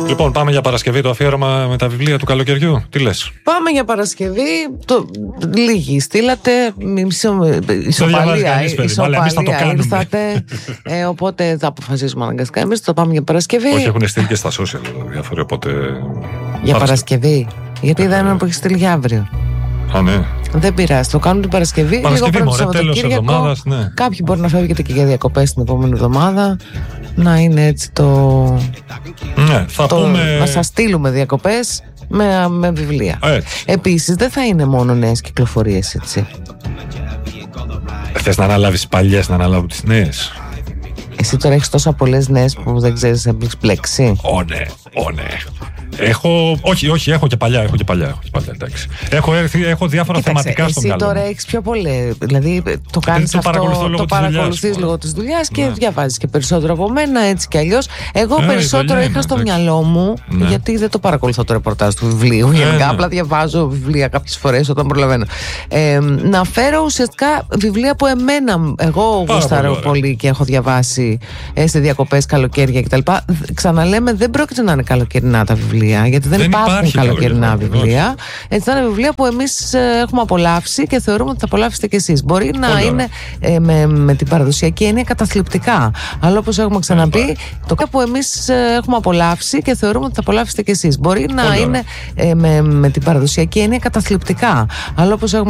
Λοιπόν, πάμε για Παρασκευή το αφιέρωμα με τα βιβλία του καλοκαιριού. Τι λες? Πάμε για Παρασκευή. Λίγοι στείλατε. Ισοπαλία ήρθατε. Οπότε θα αποφασίσουμε αναγκαστικά. Εμείς το πάμε για Παρασκευή. Όχι, έχουν στείλει και στα social διάφοροι. Οπότε. Για Παρασκευή. Γιατί δεν είναι που έχει στείλει για αύριο. Α, ναι. Δεν πειράζει, το κάνουν την Παρασκευή. Λίγο πριν το Σαββατοκύριακο. Ναι. Κάποιοι μπορεί να φεύγετε και για διακοπές την επόμενη εβδομάδα. Να είναι έτσι το. Ναι, θα πούμε. Να σας στείλουμε διακοπές με βιβλία. Επίσης, δεν θα είναι μόνο νέες κυκλοφορίες, έτσι. Θες να αναλάβεις παλιές, να αναλάβω τις νέες? Εσύ τώρα έχεις τόσα πολλές νέες που δεν ξέρεις να μπλέξει. Ω ναι. Όχι, έχω και παλιά, εντάξει. Έχω διάφορα θεματικά στο μυαλό. Εσύ τώρα έχεις πιο πολύ. Δηλαδή το κάνεις αυτό, το παρακολουθείς λόγω της δουλειάς και διαβάζεις και περισσότερο από μένα, έτσι κι αλλιώς. Εγώ περισσότερο είχα στο μυαλό μου, γιατί δεν το παρακολουθώ το ρεπορτάζ του βιβλίου. Γενικά απλά διαβάζω βιβλία κάποιες φορές όταν προλαβαίνω. Να φέρω ουσιαστικά βιβλία που εγώ γουστάρω πολύ και έχω διαβάσει σε διακοπές, καλοκαίρια κτλ. Ξαναλέμε, δεν πρόκειται να είναι καλοκαιρινά τα βιβλία. Γιατί δεν υπάρχουν καλοκαιρινά βιβλία. Έτσι θα είναι βιβλία που εμείς έχουμε απολαύσει και θεωρούμε ότι θα απολαύσετε κι εσείς. Μπορεί να είναι με την παραδοσιακή έννοια καταθλιπτικά. Αλλά όπως έχουμε ξαναπεί, το που εμείς έχουμε απολαύσει και θεωρούμε ότι θα απολαύσετε κι εσείς. Μπορεί να είναι με την παραδοσιακή έννοια καταθλιπτικά. Αλλά όπως έχουμε